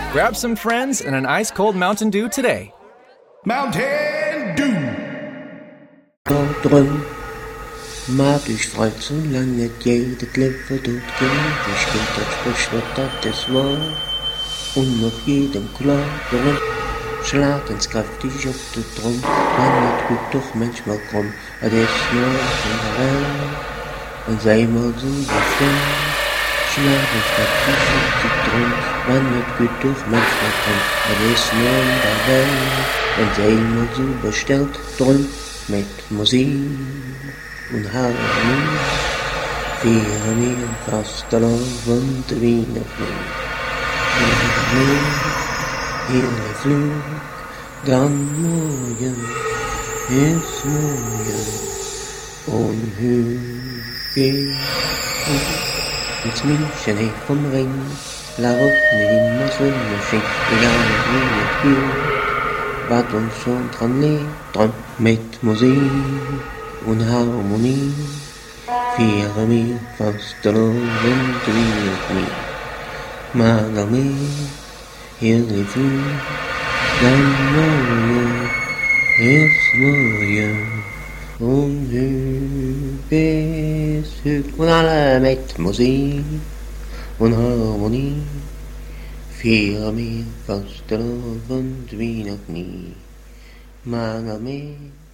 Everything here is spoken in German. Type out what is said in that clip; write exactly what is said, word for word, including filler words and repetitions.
Grab some friends and an ice-cold Mountain Dew today. Mountain Dew! Da drum mag ich frei zu lang nicht jede Klippe dort gehen. Ich kenn das Sprichwort, das war und noch jedem klar. Darum schlag ins kräftig auf den Drum. Man nicht gut doch manchmal komm, aber das ist nur in der Welt. Und sei mal so befreit. Schlag ins kräftig auf den Drum. Man nicht gut doch manchmal komm, aber das ist nur in der Welt. Und sei mal so bestellt drum. Mit Musik und Harmonie feiern wir Fastelavond und Weihnachten. Hier Flug, dann morgen ist morgen und Hügel ins München hey vom Ring, la Woche immer so schön, egal wie es geht. Was uns schon dran liegt, dran mit Musik und Harmonie, feiern wir Fastelavond und Weihnachten. Magami, hier ist Flug, dann morgen ist morgen und Hügel ist Hügel. Und alle mit Musik und Harmonie. Feiern wir Fastelavond und Weihnachten. Magami.